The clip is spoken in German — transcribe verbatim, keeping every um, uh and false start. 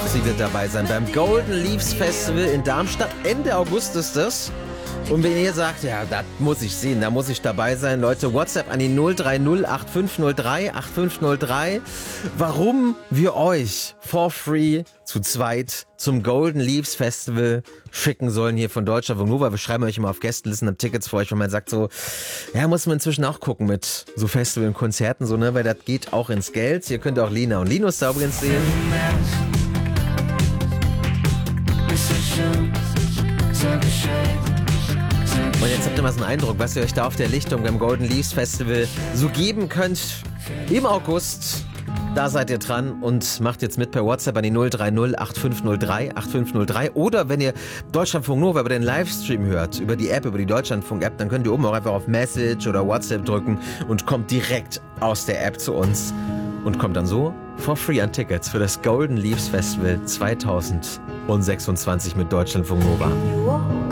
Sie wird dabei sein beim Golden Leaves Festival in Darmstadt. Ende August ist das. Und wenn ihr sagt, ja, das muss ich sehen, da muss ich dabei sein, Leute, WhatsApp an die null drei null acht fünf null drei acht fünf null drei, warum wir euch for free zu zweit zum Golden Leaves Festival schicken sollen hier von Deutschlandfunk Nova. Wir schreiben euch immer auf Gästelisten, haben Tickets für euch, wenn man sagt so, ja, muss man inzwischen auch gucken mit so Festivals und Konzerten, so, ne, weil das geht auch ins Geld. Ihr könnt auch Lina und Linus da übrigens sehen. Und jetzt habt ihr mal so einen Eindruck, was ihr euch da auf der Lichtung beim Golden Leaves Festival so geben könnt im August. Da seid ihr dran und macht jetzt mit per WhatsApp an die null drei null acht fünf null drei acht fünf null drei. Oder wenn ihr Deutschlandfunk Nova über den Livestream hört, über die App, über die Deutschlandfunk-App, dann könnt ihr oben auch einfach auf Message oder WhatsApp drücken und kommt direkt aus der App zu uns und kommt dann so for free an Tickets für das Golden Leaves Festival zwanzig sechsundzwanzig mit Deutschlandfunk Nova.